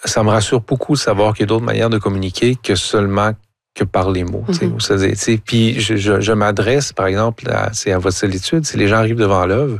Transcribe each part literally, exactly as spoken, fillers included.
ça me rassure beaucoup de savoir qu'il y a d'autres manières de communiquer que seulement que par les mots. Mm-hmm. Tu sais, puis je, je, je m'adresse, par exemple, à, c'est à votre solitude. Si les gens arrivent devant l'œuvre,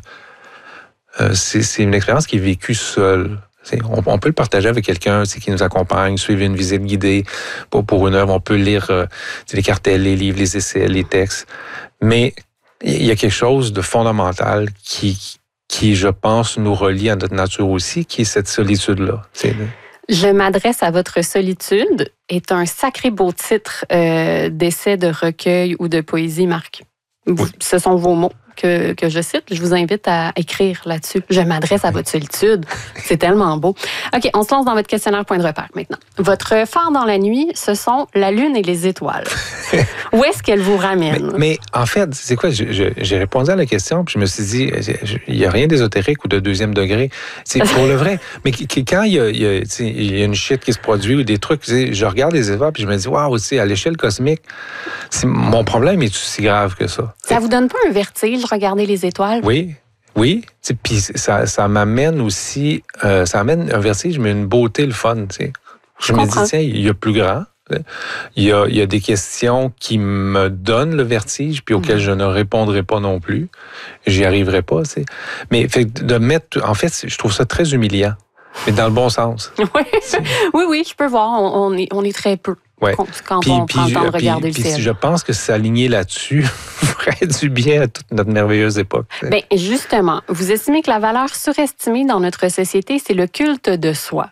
euh, c'est, c'est une expérience qui est vécue seule. On, on peut le partager avec quelqu'un qui nous accompagne, suivre une visite guidée pour, pour une œuvre. On peut lire euh, les cartels, les livres, les essais, les textes. Mais il y a quelque chose de fondamental qui, qui, je pense, nous relie à notre nature aussi, qui est cette solitude-là. C'est... Je m'adresse à votre solitude est un sacré beau titre euh, d'essai, de recueil ou de poésie, Marc. Oui. Ce sont vos mots que, que je cite. Je vous invite à écrire là-dessus. Je m'adresse à votre solitude. C'est tellement beau. OK, on se lance dans votre questionnaire point de repère maintenant. Votre phare dans la nuit, ce sont la lune et les étoiles. Où est-ce qu'elles vous ramènent? Mais, mais en fait, c'est quoi? Je, je, j'ai répondu à la question, puis je me suis dit, il n'y a rien d'ésotérique ou de deuxième degré. C'est pour le vrai. Mais quand il y a, il y a, il y a une shit qui se produit ou des trucs, je regarde les étoiles, puis je me dis, waouh, à l'échelle cosmique, c'est, mon problème est aussi grave que ça. Ça vous donne pas un vertige, regarder les étoiles? Oui. Oui, puis ça, ça m'amène aussi, euh, ça amène un vertige, mais une beauté, le fun. T'sais. Je, je me dis, tiens, il y a plus grand. Il y a, il y a des questions qui me donnent le vertige, puis auxquelles mmh. je ne répondrai pas non plus. J'y arriverai pas. T'sais. Mais fait, de mettre, en fait, je trouve ça très humiliant, mais dans le bon sens. Oui, oui, oui, je peux voir. On, on, est, on est très peu. Ouais. Quand puis, on puis, prend le temps de regarder puis, le ciel. Je pense que s'aligner là-dessus ferait du bien à toute notre merveilleuse époque. Bien, justement, vous estimez que la valeur surestimée dans notre société, c'est le culte de soi.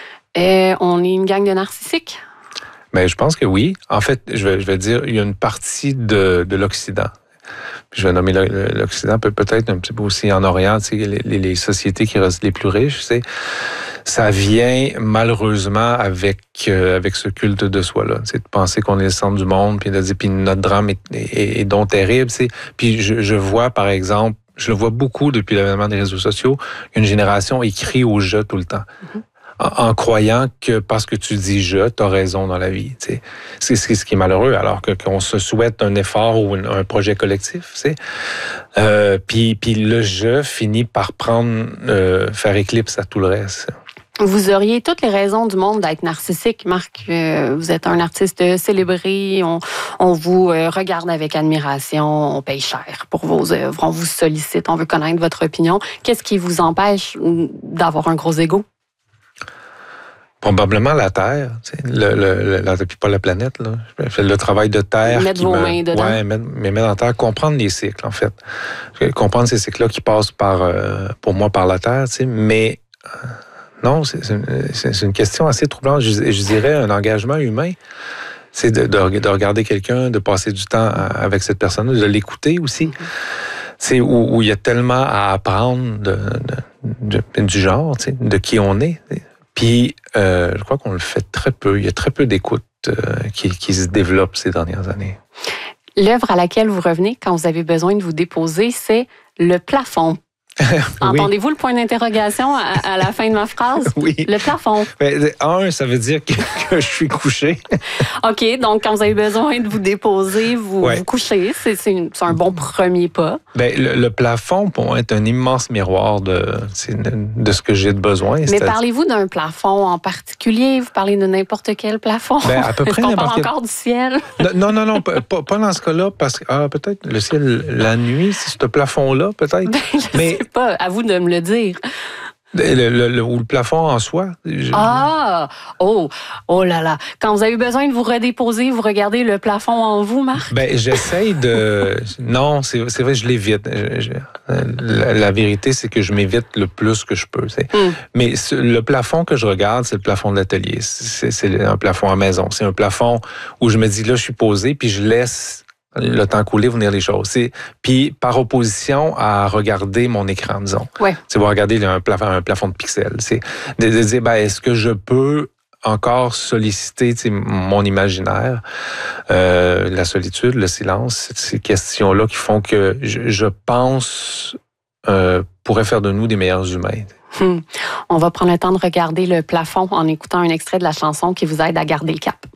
Euh, on est une gang de narcissiques? Bien, je pense que oui. En fait, je vais, je vais dire, il y a une partie de, de l'Occident. Je vais nommer l'Occident, peut-être un petit peu aussi en Orient, tu sais, les, les sociétés qui restent les plus riches, tu sais. Ça vient malheureusement avec euh, avec ce culte de soi-là. C'est de penser qu'on est le centre du monde, puis de dire puis notre drame est, est, est donc terrible. C'est puis je, je vois par exemple, je le vois beaucoup depuis l'avènement des réseaux sociaux, une génération écrit au je tout le temps. Mm-hmm. En, en croyant que parce que tu dis je, t'as raison dans la vie. Tu sais. C'est, c'est ce qui est malheureux, alors que qu'on se souhaite un effort ou un, un projet collectif. Tu sais. Euh, puis puis le je finit par prendre euh, faire éclipse à tout le reste. Vous auriez toutes les raisons du monde d'être narcissique, Marc. Euh, vous êtes un artiste célébré, on, on vous euh, regarde avec admiration, on paye cher pour vos œuvres, on vous sollicite, on veut connaître votre opinion. Qu'est-ce qui vous empêche d'avoir un gros ego? Probablement la Terre, le, le, la, puis pas la planète. Là. Le travail de Terre. Mettre vos me, mains dedans. Oui, mettre, mais mettre en Terre, comprendre les cycles, en fait. Comprendre ces cycles-là qui passent par, euh, pour moi par la Terre, tu sais, mais... Euh, Non, c'est, c'est, c'est une question assez troublante. Je, je dirais un engagement humain. C'est de, de, de regarder quelqu'un, de passer du temps avec cette personne-là, de l'écouter aussi. C'est où, où il y a tellement à apprendre de, de, de, du genre, tu sais, de qui on est. Puis, euh, je crois qu'on le fait très peu. Il y a très peu d'écoute euh, qui, qui se développe ces dernières années. L'œuvre à laquelle vous revenez quand vous avez besoin de vous déposer, c'est Le plafond. Oui. Entendez-vous le point d'interrogation à, à la fin de ma phrase? Oui. Le plafond. Ben, un, ça veut dire que, que je suis couché. OK, donc quand vous avez besoin de vous déposer, vous ouais. vous couchez. C'est, c'est, une, c'est un bon premier pas. Ben, le, le plafond, pour moi, est un immense miroir de, de ce que j'ai de besoin. Mais c'est-à-dire... parlez-vous d'un plafond en particulier? Vous parlez de n'importe quel plafond? Ben, à peu près. Est-ce qu'on parle quel... encore du ciel? Non, non, non, pas, pas dans ce cas-là, parce que ah, peut-être le ciel la nuit, c'est ce plafond-là, peut-être. Ben, je Mais... sais pas, à vous de me le dire. Le, le, le, ou le plafond en soi. Je... Ah! Oh! Oh là là! Quand vous avez besoin de vous redéposer, vous regardez le plafond en vous, Marc? Ben, j'essaye de... Non, c'est, c'est vrai, je l'évite. Je, je... La, la vérité, c'est que je m'évite le plus que je peux. Mm. Mais ce, le plafond que je regarde, c'est le plafond de l'atelier. C'est, c'est un plafond à maison. C'est un plafond où je me dis, là, je suis posé, puis je laisse... le temps couler, venir les choses. C'est, puis par opposition à regarder mon écran, disons. Ouais. C'est voir regarder un plafond, un plafond de pixels. C'est de, de dire, ben, est-ce que je peux encore solliciter mon imaginaire, euh, la solitude, le silence, ces questions-là qui font que je, je pense euh, pourraient faire de nous des meilleurs humains. Hum. On va prendre le temps de regarder le plafond en écoutant un extrait de la chanson qui vous aide à garder le cap.